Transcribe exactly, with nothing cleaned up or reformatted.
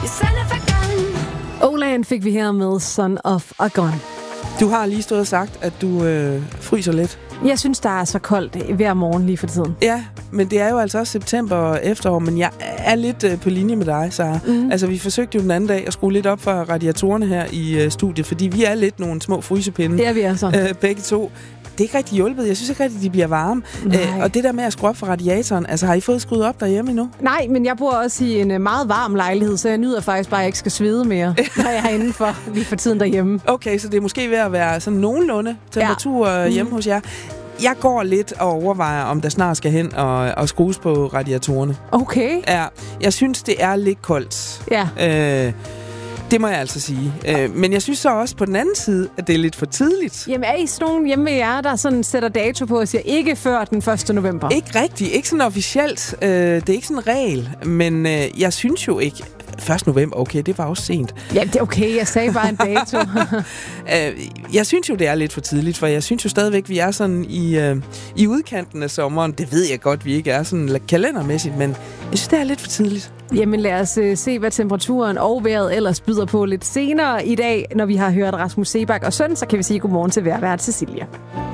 Olan fik vi her med Son of a Gun. Du har lige stået og sagt, at du øh, fryser lidt. Jeg synes, der er så koldt hver morgen lige for tiden. Ja, men det er jo altså også september og efterår, men jeg er lidt øh, på linje med dig, Sara. Mm. Altså, vi forsøgte jo den anden dag at skrue lidt op for radiatorerne her i øh, studiet, fordi vi er lidt nogle små frysepinde. Det er vi altså. Øh, begge to. Det er ikke rigtig hjulpet. Jeg synes ikke rigtig, de bliver varme. Øh, og det der med at skrue op for radiatoren, altså har I fået skruet op derhjemme endnu? Nej, men jeg bor også i en meget varm lejlighed, så jeg nyder faktisk bare, at jeg ikke skal svede mere, når jeg er indenfor lige for tiden derhjemme. Okay, så det er måske ved at være sådan nogenlunde temperatur ja. hjemme mm. hos jer. Jeg går lidt og overvejer, om der snart skal hen og, og skrues på radiatorerne. Okay. Ja, jeg synes, det er lidt koldt. Ja. Øh, Det må jeg altså sige. Øh, men jeg synes så også på den anden side, at det er lidt for tidligt. Jamen er I sådan nogen hjemme ved jer, der sådan sætter dato på og siger, ikke før den første november? Ikke rigtigt. Ikke sådan officielt. Øh, det er ikke sådan en regel. Men øh, jeg synes jo ikke... første november, okay, det var også sent. Ja, det er okay. Jeg sagde bare en dato. øh, jeg synes jo, det er lidt for tidligt, for jeg synes jo stadigvæk, vi er sådan i, øh, i udkanten af sommeren. Det ved jeg godt, vi ikke er sådan kalendermæssigt, men jeg synes, det er lidt for tidligt. Jamen lad os uh, se, hvad temperaturen og vejret ellers byder på lidt senere i dag, når vi har hørt Rasmus Seebach og Søn, så kan vi sige godmorgen til vejrvært Cecilia.